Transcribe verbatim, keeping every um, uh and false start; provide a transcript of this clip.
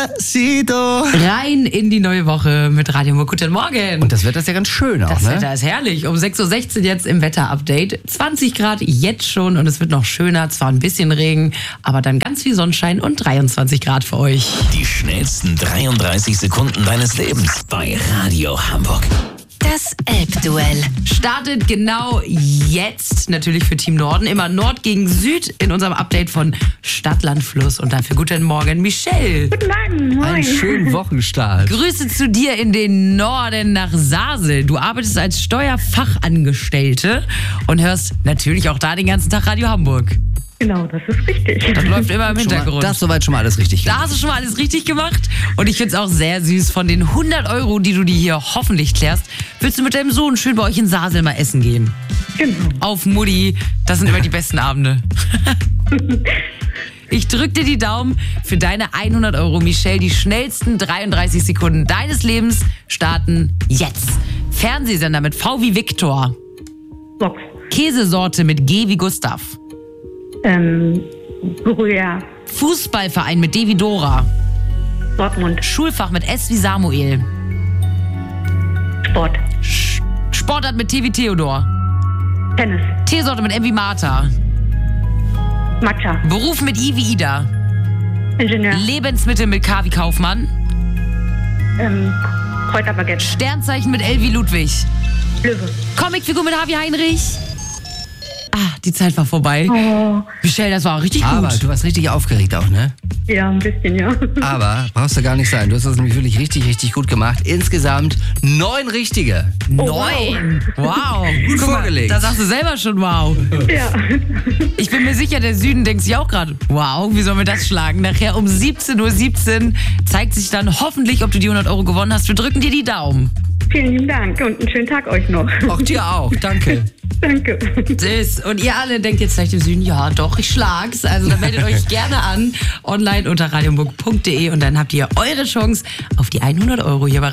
Despacito. Rein in die neue Woche mit Radio Hamburg. Guten Morgen. Und das Wetter ist ja ganz schön auch, Das ne? Wetter ist herrlich. Um sechs Uhr sechzehn jetzt im Wetter-Update. zwanzig Grad jetzt schon und es wird noch schöner. Zwar ein bisschen Regen, aber dann ganz viel Sonnenschein und dreiundzwanzig Grad für euch. Die schnellsten dreiunddreißig Sekunden deines Lebens bei Radio Hamburg. Das Elbduell Startet genau jetzt natürlich für Team Norden. Immer Nord gegen Süd in unserem Update von Stadt, Land, Fluss. Und dafür guten Morgen, Michelle. Guten Morgen, moin. Einen schönen Wochenstart. Grüße zu dir in den Norden nach Sasel. Du arbeitest als Steuerfachangestellte und hörst natürlich auch da den ganzen Tag Radio Hamburg. Genau, das ist richtig. Das läuft immer im Hintergrund. Das soweit schon mal alles richtig Da gemacht. hast du schon mal alles richtig gemacht. Und ich finde es auch sehr süß. Von den hundert Euro, die du dir hier hoffentlich klärst, willst du mit deinem Sohn schön bei euch in Sasel mal essen gehen. Genau. Auf Mutti. Das sind immer die besten Abende. Ich drück dir die Daumen für deine hundert Euro, Michelle. Die schnellsten dreiunddreißig Sekunden deines Lebens starten jetzt. Fernsehsender mit V wie Viktor. Box. Käsesorte mit G wie Gustav. Ähm, Gruyère. Fußballverein mit D wie Dora. Dortmund. Schulfach mit S wie Samuel. Sport. Sch- Sportart mit T wie Theodor. Tennis. Teesorte mit M wie Martha. Matcha. Beruf mit I wie Ida. Ingenieur. Lebensmittel mit K wie Kaufmann. Ähm, Kräuterbaguette. Sternzeichen mit L wie Ludwig. Löwe. Comicfigur mit H wie Heinrich. Ah, die Zeit war vorbei. Oh, Michelle, das war richtig Aber gut. du warst richtig aufgeregt auch, ne? ja, ein bisschen, ja. Aber brauchst du gar nicht sein. Du hast das nämlich wirklich richtig, richtig gut gemacht. Insgesamt neun richtige. Neun. Wow. Gut Guck mal, vorgelegt. da sagst du selber schon wow. Ja. Ich bin mir sicher, der Süden denkt sich auch gerade, wow, wie sollen wir das schlagen? Nachher um siebzehn Uhr siebzehn zeigt sich dann hoffentlich, ob du die hundert Euro gewonnen hast. Wir drücken dir die Daumen. Vielen lieben Dank und einen schönen Tag euch noch. Auch dir auch. Danke. Danke. Das. Und ihr alle denkt jetzt vielleicht im Süden, ja doch, ich schlag's. Also dann meldet euch gerne an, online unter radiohamburg punkt de und dann habt ihr eure Chance auf die hundert Euro hier bei